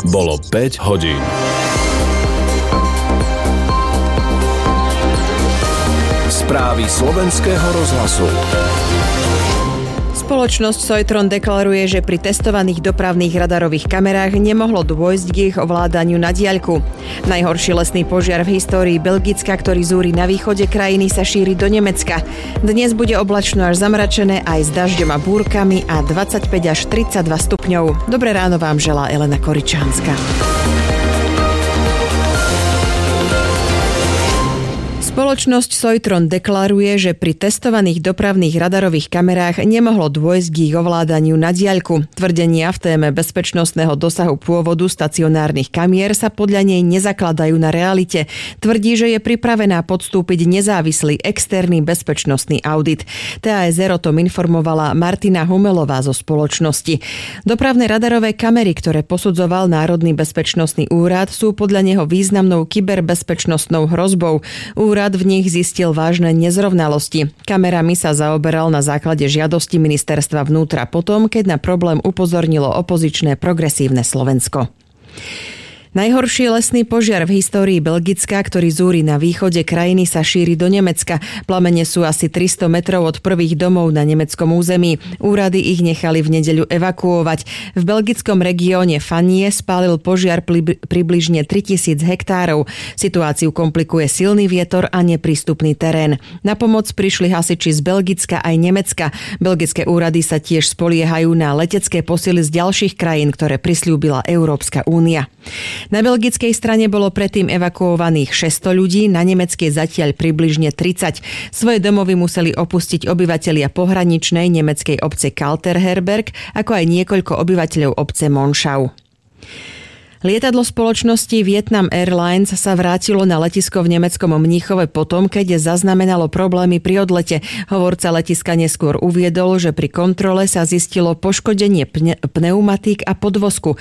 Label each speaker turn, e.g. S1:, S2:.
S1: Bolo 5 hodín. Správy slovenského rozhlasu.
S2: Spoločnosť Sojtron deklaruje, že pri testovaných dopravných radarových kamerách nemohlo dôjsť k ich ovládaniu na diaľku. Najhorší lesný požiar v histórii Belgicka, ktorý zúri na východe krajiny, sa šíri do Nemecka. Dnes bude oblačno až zamračené aj s dažďom a búrkami a 25 až 32 stupňov. Dobré ráno vám želá Elena Koričánska. Spoločnosť Sojtron deklaruje, že pri testovaných dopravných radarových kamerách nemohlo dôjsť k ich ovládaniu na diaľku. Tvrdenia v téme bezpečnostného dosahu pôvodu stacionárnych kamier sa podľa nej nezakladajú na realite. Tvrdí, že je pripravená podstúpiť nezávislý externý bezpečnostný audit. TASR o tom informovala Martina Humelová zo spoločnosti. Dopravné radarové kamery, ktoré posudzoval Národný bezpečnostný úrad, sú podľa neho významnou kyberbezpečnostnou hrozbou. Úrad v nich zistil vážne nezrovnalosti. Kamerami sa zaoberal na základe žiadosti ministerstva vnútra potom, keď na problém upozornilo opozičné Progresívne Slovensko. Najhorší lesný požiar v histórii Belgicka, ktorý zúri na východe krajiny, sa šíri do Nemecka. Plamene sú asi 300 metrov od prvých domov na nemeckom území. Úrady ich nechali v nedeľu evakuovať. V belgickom regióne Fanie spálil požiar približne 3000 hektárov. Situáciu komplikuje silný vietor a neprístupný terén. Na pomoc prišli hasiči z Belgicka aj Nemecka. Belgické úrady sa tiež spoliehajú na letecké posily z ďalších krajín, ktoré prisľúbila Európska únia. Na belgickej strane bolo predtým evakuovaných 600 ľudí, na nemeckej zatiaľ približne 30. Svoje domovy museli opustiť obyvatelia pohraničnej nemeckej obce Kalterherberg, ako aj niekoľko obyvateľov obce Monschau. Lietadlo spoločnosti Vietnam Airlines sa vrátilo na letisko v nemeckom Mníchove potom, keď zaznamenalo problémy pri odlete. Hovorca letiska neskôr uviedol, že pri kontrole sa zistilo poškodenie pneumatík a podvozku.